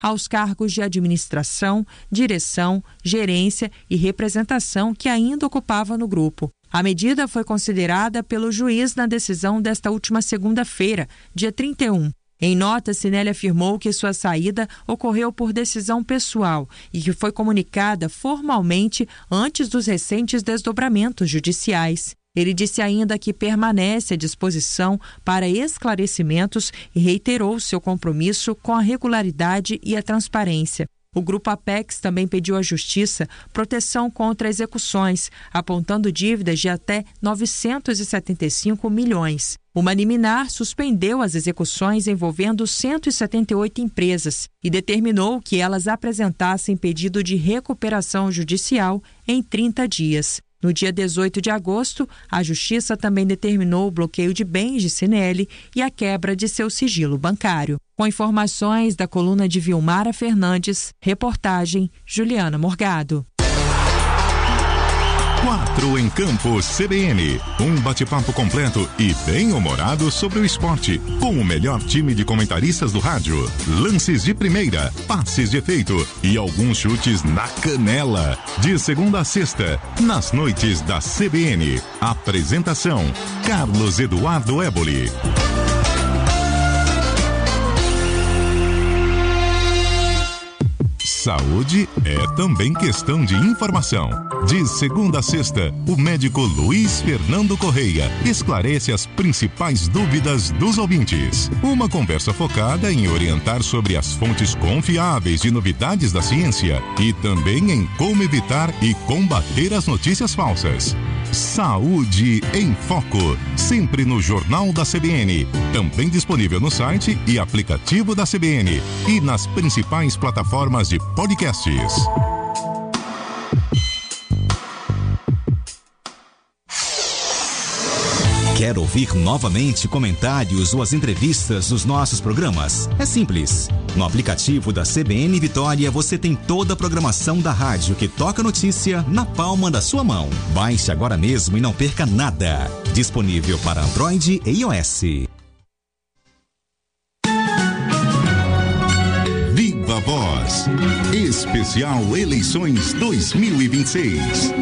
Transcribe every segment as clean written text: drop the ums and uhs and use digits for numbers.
aos cargos de administração, direção, gerência e representação que ainda ocupava no grupo. A medida foi considerada pelo juiz na decisão desta última segunda-feira, dia 31. Em nota, Cinelli afirmou que sua saída ocorreu por decisão pessoal e que foi comunicada formalmente antes dos recentes desdobramentos judiciais. Ele disse ainda que permanece à disposição para esclarecimentos e reiterou seu compromisso com a regularidade e a transparência. O Grupo Apex também pediu à Justiça proteção contra execuções, apontando dívidas de até 975 milhões. Uma liminar suspendeu as execuções envolvendo 178 empresas e determinou que elas apresentassem pedido de recuperação judicial em 30 dias. No dia 18 de agosto, a Justiça também determinou o bloqueio de bens de Cinelli e a quebra de seu sigilo bancário. Com informações da coluna de Vilmara Fernandes, reportagem Juliana Morgado. 4 em Campo CBN. Um bate-papo completo e bem-humorado sobre o esporte, com o melhor time de comentaristas do rádio. Lances de primeira, passes de efeito e alguns chutes na canela. De segunda a sexta, nas noites da CBN. Apresentação: Carlos Eduardo Éboli. Saúde é também questão de informação. De segunda a sexta, o médico Luiz Fernando Correia esclarece as principais dúvidas dos ouvintes. Uma conversa focada em orientar sobre as fontes confiáveis de novidades da ciência e também em como evitar e combater as notícias falsas. Saúde em Foco, sempre no Jornal da CBN, também disponível no site e aplicativo da CBN e nas principais plataformas de podcasts. Quer ouvir novamente comentários ou as entrevistas dos nossos programas? É simples. No aplicativo da CBN Vitória você tem toda a programação da rádio que toca notícia na palma da sua mão. Baixe agora mesmo e não perca nada. Disponível para Android e iOS. Viva Voz. Especial Eleições 2026.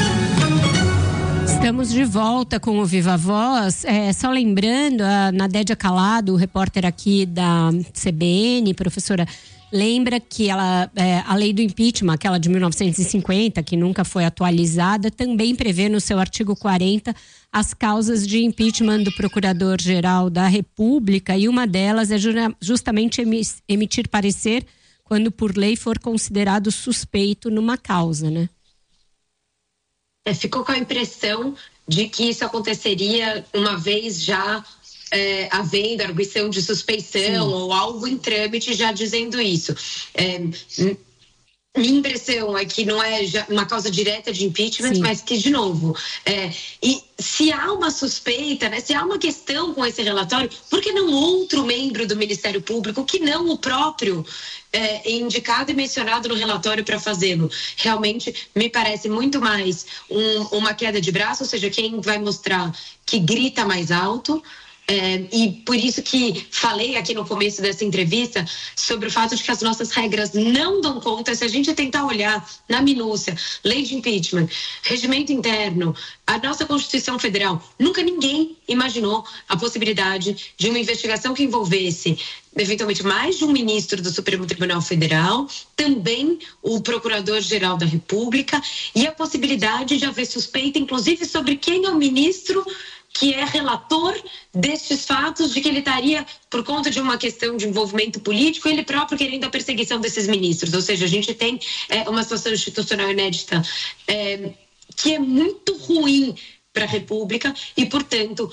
Estamos de volta com o Viva Voz. Só lembrando, a Nadédia Calado, repórter aqui da CBN, professora, lembra que a lei do impeachment, aquela de 1950, que nunca foi atualizada, também prevê no seu artigo 40 as causas de impeachment do Procurador-Geral da República, e uma delas é justamente emitir parecer quando por lei for considerado suspeito numa causa, né? Ficou com a impressão de que isso aconteceria uma vez já havendo arguição de suspeição. Sim. Ou algo em trâmite já dizendo isso. Minha impressão é que não é uma causa direta de impeachment, sim, mas que, de novo, e se há uma suspeita, né, se há uma questão com esse relatório, por que não outro membro do Ministério Público, que não o próprio indicado e mencionado no relatório para fazê-lo? Realmente me parece muito mais uma queda de braço, ou seja, quem vai mostrar que grita mais alto. E por isso que falei aqui no começo dessa entrevista sobre o fato de que as nossas regras não dão conta. Se a gente tentar olhar na minúcia, lei de impeachment, regimento interno, a nossa Constituição Federal, nunca ninguém imaginou a possibilidade de uma investigação que envolvesse eventualmente mais de um ministro do Supremo Tribunal Federal, também o Procurador-Geral da República, e a possibilidade de haver suspeita, inclusive, sobre quem é o ministro que é relator destes fatos, de que ele estaria, por conta de uma questão de envolvimento político, ele próprio querendo a perseguição desses ministros. Ou seja, a gente tem uma situação institucional inédita que é muito ruim para a República e, portanto,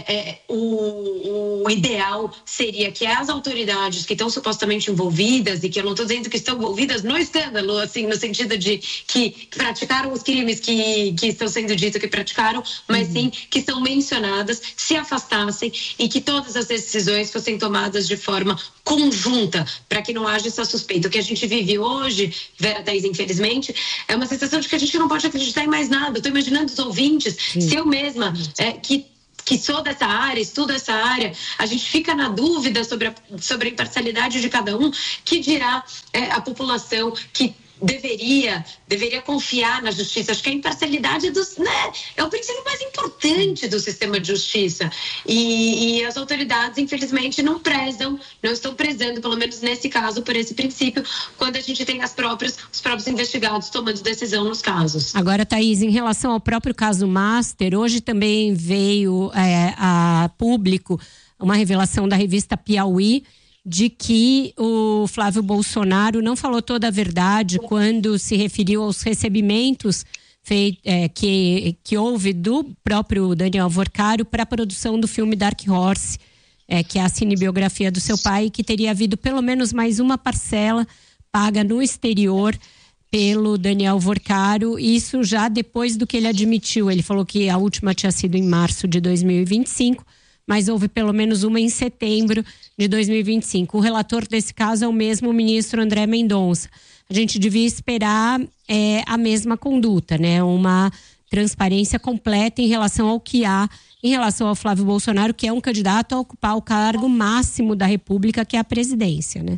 o ideal seria que as autoridades que estão supostamente envolvidas, e que eu não estou dizendo que estão envolvidas no escândalo, assim, no sentido de que praticaram os crimes que estão sendo dito que praticaram, mas sim que são mencionadas, se afastassem e que todas as decisões fossem tomadas de forma conjunta, para que não haja essa suspeita. O que a gente vive hoje, Vera Thaís, infelizmente, é uma sensação de que a gente não pode acreditar em mais nada. Eu estou imaginando os ouvintes, se eu mesma, que que sou dessa área, estudo essa área, a gente fica na dúvida sobre a imparcialidade de cada um, que dirá a população que deveria confiar na justiça. Acho que a imparcialidade é o princípio mais importante do sistema de justiça. E as autoridades, infelizmente, não estão prezando, pelo menos nesse caso, por esse princípio, quando a gente tem os próprios investigados tomando decisão nos casos. Agora, Thaís, em relação ao próprio caso Master, hoje também veio a público uma revelação da revista Piauí, de que o Flávio Bolsonaro não falou toda a verdade quando se referiu aos recebimentos que houve do próprio Daniel Vorcaro para a produção do filme Dark Horse, que é a cinebiografia do seu pai, que teria havido pelo menos mais uma parcela paga no exterior pelo Daniel Vorcaro, isso já depois do que ele admitiu. Ele falou que a última tinha sido em março de 2025, mas houve pelo menos uma em setembro de 2025. O relator desse caso é o mesmo ministro André Mendonça. A gente devia esperar a mesma conduta, né? Uma transparência completa em relação ao que há, em relação ao Flávio Bolsonaro, que é um candidato a ocupar o cargo máximo da República, que é a presidência, né?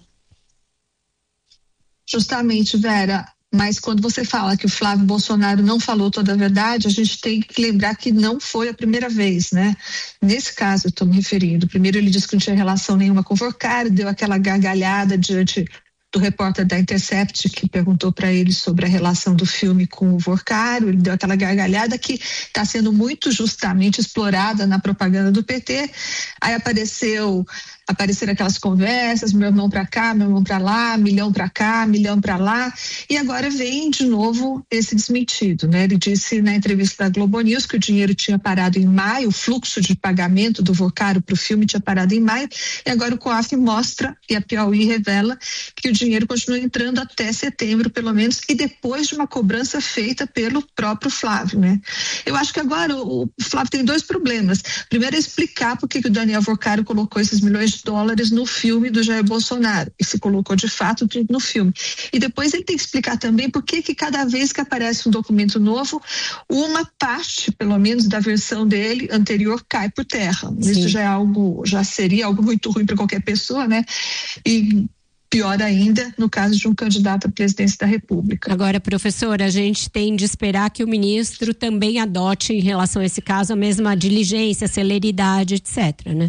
Justamente, Vera. Mas quando você fala que o Flávio Bolsonaro não falou toda a verdade, a gente tem que lembrar que não foi a primeira vez, né? Nesse caso eu estou me referindo. Primeiro ele disse que não tinha relação nenhuma com o Vorcaro, deu aquela gargalhada diante do repórter da Intercept que perguntou para ele sobre a relação do filme com o Vorcaro. Ele deu aquela gargalhada que está sendo muito justamente explorada na propaganda do PT. Aí apareceram aquelas conversas, meu irmão para cá, meu irmão para lá, milhão para cá, milhão para lá, e agora vem de novo esse desmentido, né? Ele disse na entrevista da Globo News que o dinheiro tinha parado em maio, o fluxo de pagamento do Vorcaro para o filme tinha parado em maio, e agora o COAF mostra e a Piauí revela que o dinheiro continua entrando até setembro, pelo menos, e depois de uma cobrança feita pelo próprio Flávio, né? Eu acho que agora o Flávio tem dois problemas. Primeiro é explicar por que o Daniel Vorcaro colocou esses milhões de dólares no filme do Jair Bolsonaro, e se colocou de fato tudo no filme. E depois ele tem que explicar também por que cada vez que aparece um documento novo, uma parte, pelo menos, da versão dele anterior cai por terra. Sim. Isso já seria algo muito ruim para qualquer pessoa, né? E pior ainda no caso de um candidato à presidência da República. Agora, professora, a gente tem de esperar que o ministro também adote em relação a esse caso a mesma diligência, celeridade, etc., né?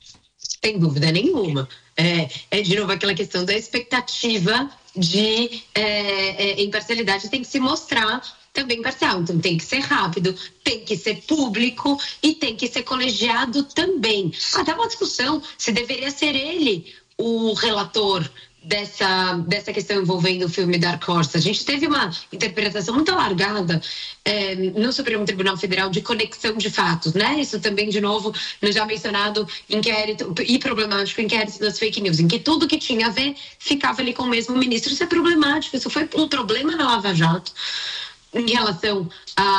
Sem dúvida nenhuma. É de novo aquela questão da expectativa de imparcialidade, tem que se mostrar também imparcial. Então tem que ser rápido, tem que ser público e tem que ser colegiado também. Até uma discussão se deveria ser ele o relator dessa questão envolvendo o filme Dark Horse. A gente teve uma interpretação muito alargada no Supremo Tribunal Federal de conexão de fatos, né? Isso também, de novo, no já mencionado inquérito e problemático inquérito das fake news, em que tudo que tinha a ver ficava ali com o mesmo ministro. Isso é problemático, isso foi um problema na Lava Jato em relação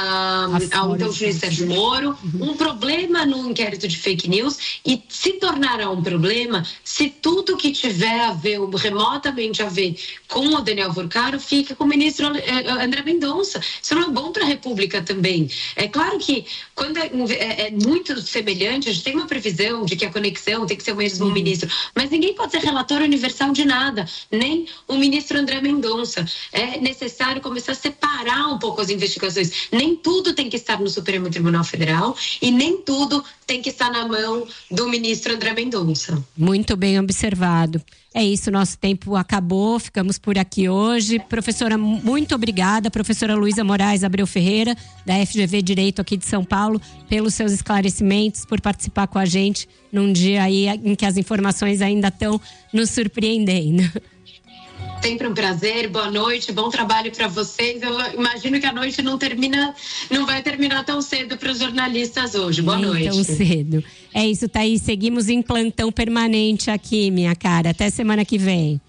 ao então juiz Sérgio Moro, um problema no inquérito de fake news, e se tornará um problema se tudo que tiver a ver, remotamente a ver com o Daniel Vorcaro, fica com o ministro André Mendonça. Isso não é bom para a República também. É claro que quando é muito semelhante, a gente tem uma previsão de que a conexão tem que ser o mesmo ministro, mas ninguém pode ser relator universal de nada, nem o ministro André Mendonça. É necessário começar a separar um pouco as investigações. Nem tudo tem que estar no Supremo Tribunal Federal e nem tudo tem que estar na mão do ministro André Mendonça. Muito bem observado. É isso, nosso tempo acabou, ficamos por aqui hoje. Professora, muito obrigada. Professora Luísa Moraes Abreu Ferreira, da FGV Direito aqui de São Paulo, pelos seus esclarecimentos, por participar com a gente num dia aí em que as informações ainda estão nos surpreendendo. Sempre um prazer, boa noite, bom trabalho para vocês. Eu imagino que a noite não vai terminar tão cedo para os jornalistas hoje. Boa noite. Tão cedo. É isso, Thaís. Seguimos em plantão permanente aqui, minha cara. Até semana que vem.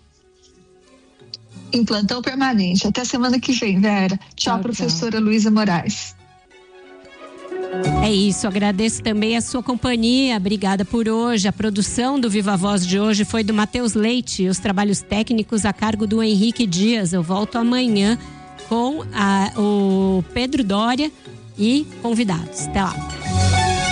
Em plantão permanente. Até semana que vem, Vera. Tchau, professora Luísa Moraes. É isso, agradeço também a sua companhia, obrigada por hoje. A produção do Viva Voz de hoje foi do Matheus Leite e os trabalhos técnicos a cargo do Henrique Dias. Eu volto amanhã com o Pedro Dória e convidados. Até lá.